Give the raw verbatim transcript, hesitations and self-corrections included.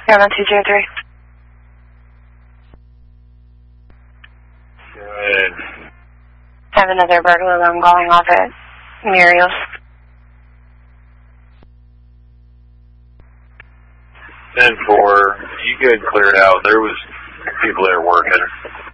Yeah, one two zero three. Good. Have another burglar alarm going off at Muriel's. ten four, you could clear it out. There was people there working.